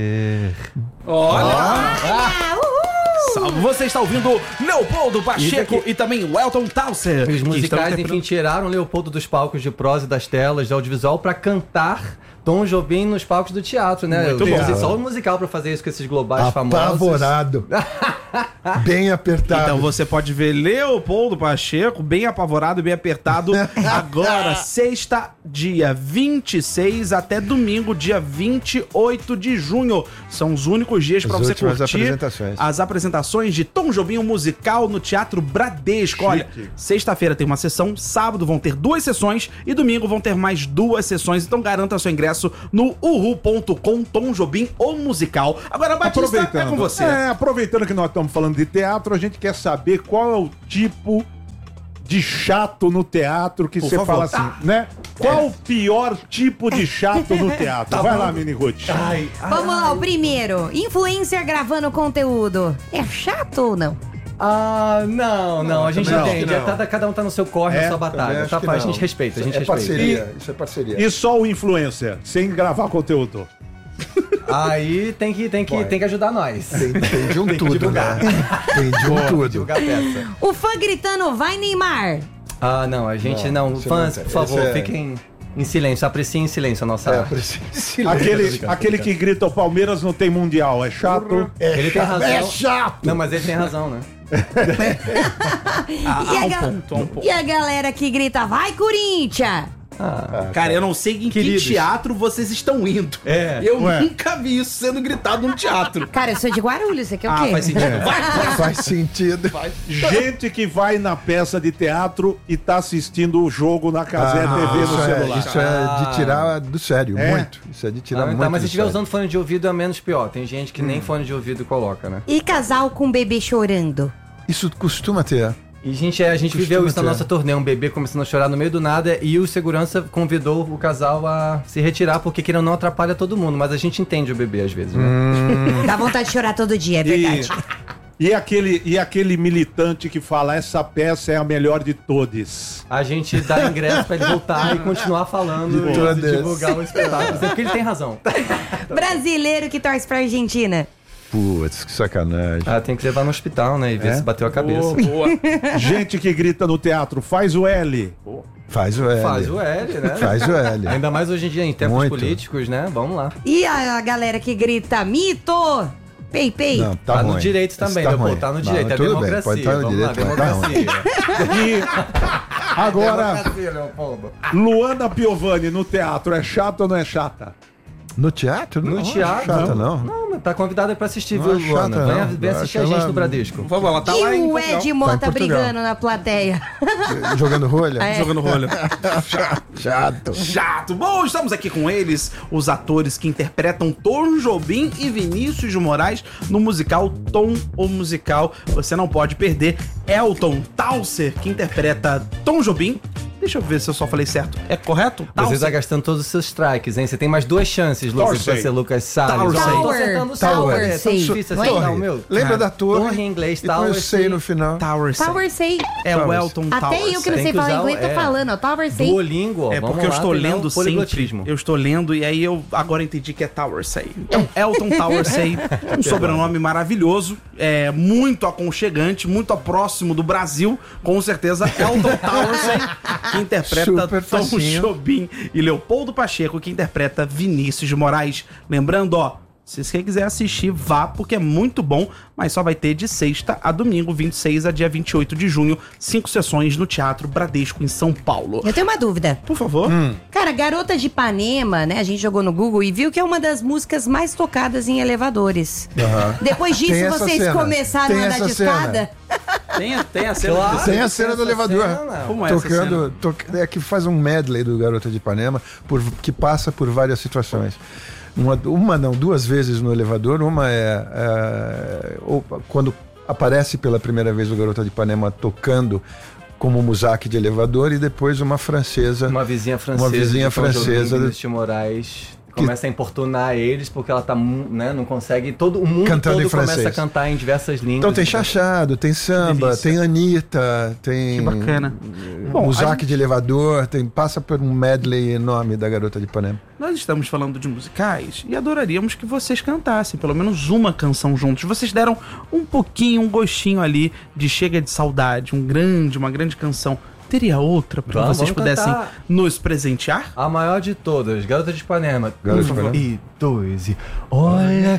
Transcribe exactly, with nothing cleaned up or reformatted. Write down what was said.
Olha! Ah, você está ouvindo Leopoldo Pacheco e também o Elton Townsend. Os musicais, enfim, tiraram Leopoldo dos palcos de prosa e das telas de audiovisual para cantar Tom Jobim nos palcos do teatro, né? Muito Eu bom. fiz só o musical para fazer isso com esses globais Apavorado. famosos. Bem apertado. Então você pode ver Leopoldo Pacheco, bem apavorado, bem apertado, agora, sexta, dia vinte e seis, até domingo, dia vinte e oito de junho. São os únicos dias para você últimas curtir apresentações. as apresentações de Tom Jobim, o musical, no Teatro Bradesco. Olha, sexta-feira tem uma sessão, sábado vão ter duas sessões e domingo vão ter mais duas sessões. Então garanta seu ingresso no uhu ponto com, Tom Jobim, o musical. Agora, Batista, é com você. É, aproveitando que nós estamos falando de teatro, a gente quer saber qual é o tipo de chato no teatro que Por você favor. fala assim, né? Qual o pior tipo de chato no teatro? Tá Vai bom. lá, Mini Ruth. Ai, Vamos lá, o primeiro. Influencer gravando conteúdo. É chato ou não? Ah, não, não, a gente também acho entende. que não. É, tá- cada um tá no seu corre, É, na sua Também batalha. acho Tá, que a não. gente respeita, a gente é respeita. parceria, isso é parceria. E só o influencer, sem gravar conteúdo. Aí tem que, tem que, tem que ajudar nós. Tem, tem de um tudo, divulgar. né? Tem de um tudo. Divulgar a peça. O fã gritando, vai Neymar. Ah, não, a gente não. Não, isso Fãs, não tem. por favor, Esse é- fiquem em silêncio, apreciem em silêncio a nossa É, arte. precisa. Aquele, aquele que grita o Palmeiras não tem mundial, é chato. É Ele tem chato. razão. É chato. Não, mas ele tem razão, né? ah, E a, há um ga- ponto, há um ponto. e a galera que grita, vai Corinthians. Ah, Cara, eu não sei em Queridos. que teatro vocês estão indo. É. Eu Ué. nunca vi isso sendo gritado num teatro. Cara, eu sou de Guarulhos, você quer o Ah, quê? faz sentido. Vai, vai. Faz sentido. Gente que vai na peça de teatro e tá assistindo o jogo na Casé Ah, T V no isso, celular. é, isso é de tirar do sério, É. muito. Isso é de tirar Não, muito tá, mas do se estiver sério. usando fone de ouvido é menos pior. Tem gente que nem fone de ouvido coloca, né? E casal com bebê chorando. Isso costuma ter. E gente, é, a gente Costuma viveu isso na ter. nossa turnê, um bebê começando a chorar no meio do nada e o segurança convidou o casal a se retirar porque querendo não atrapalha todo mundo, mas a gente entende o bebê às vezes, né? Dá vontade de chorar todo dia, é verdade. E aquele, e aquele militante que fala, essa peça é a melhor de todas. A gente dá ingresso pra ele voltar e continuar falando De e todas. divulgar o espetáculo, porque ele tem razão. Brasileiro que torce pra Argentina. Putz, que sacanagem. Ah, tem que levar no hospital, né? E ver É? se bateu a cabeça. Boa. Gente que grita no teatro, faz o L. Faz o L. Faz o L, né? Faz o L. Ainda mais hoje em dia, em tempos Muito. políticos, né? Vamos lá. E a, a galera que grita, mito! Pei, pei. Não, tá, Tá ruim. no direito também, Isso Leopoldo, ruim. tá no Não, direito, é tudo democracia. bem, pode estar no Vamos lá, direito, mas tá ruim. democracia. E agora, Democracia, Leopoldo. Luana Piovani no teatro, é chata ou não é chata? No teatro? No não, teatro? Chata, não. Não, mas tá convidada pra assistir, Não viu, é chata, Luana? Venha, não. venha Eu assistir acho a gente ela- no Bradesco. Por favor, ela tá E lá em o Portugal. Ed Tá Mota em Portugal. brigando na plateia. Jogando rolha? É. Jogando rolha. Chato. Chato. Bom, estamos aqui com eles, os atores que interpretam Tom Jobim e Vinícius de Moraes no musical Tom, o Musical. Você não pode perder. Elton Townsend, que interpreta Tom Jobim. Deixa eu ver se eu só falei certo. É correto? Você Townsend. tá gastando todos os seus strikes, hein? Você tem mais duas chances, Lucas, Torsey. pra ser Lucas Salles. Torsey. Ó, eu tô Tower. acertando o Tower, Tower. É tão sei. difícil Não é? acertar Torre. o meu. Lembra Ah, da torre? torre em inglês, E põe Tower, o sei sei. no final. Towersey. Tower Say. É o Towers. Elton Até Towers. eu que não Tem sei que falar usar o- inglês tô é. falando, ó. Tower Say. Duolingo, ó. É Vamos porque eu lá, estou treinando lendo sempre. poliglotismo. Eu estou lendo e aí eu agora entendi que é Towersey. Então, Elton Towersey, um sobrenome maravilhoso, é muito aconchegante, muito próximo do Brasil, com certeza. Elton Towersey, que interpreta Super Tom facinho. Jobim, e Leopoldo Pacheco, que interpreta Vinícius de Moraes. Lembrando, ó, se você quiser assistir, vá, porque é muito bom, mas só vai ter de sexta a domingo, vinte e seis a dia vinte e oito de junho, cinco sessões no Teatro Bradesco, em São Paulo. Eu tenho uma dúvida. Por favor. Cara, Garota de Ipanema, né? A gente jogou no Google e viu que é uma das músicas mais tocadas em elevadores. Aham. Depois Tem disso, essa vocês cena. começaram Tem a andar essa de cena. escada? Tem, a- tem a cena Claro. desse- Tem a cena do essa elevador. cena. Como é essa cena? Tocando, toc- é que faz um medley do Garota de Ipanema por, que passa por várias situações. Uma, uma não, duas vezes no elevador. Uma é, é ou, quando aparece pela primeira vez o Garota de Ipanema tocando como Muzak de elevador, e depois uma francesa. Uma vizinha francesa. Uma vizinha de Tom Jobim, francesa. Vinícius de Moraes. começa a importunar eles porque ela tá, mu- né, não consegue, todo o mundo Cantando todo em começa francês. a cantar em diversas línguas. Então tem chachado, tem samba, delícia. tem Anitta, tem... Que bacana. Bom, Bom, o a Zaque gente- de elevador, tem, passa por um medley enorme da Garota de Ipanema. Nós estamos falando de musicais e adoraríamos que vocês cantassem pelo menos uma canção juntos. Vocês deram um pouquinho, um gostinho ali de Chega de Saudade, um grande, uma grande canção. Teria outra para Vamos, vocês vamos pudessem cantar. nos presentear? A maior de todas, Garota de Ipanema. Garota de Um Ipanema. e dois e... Olha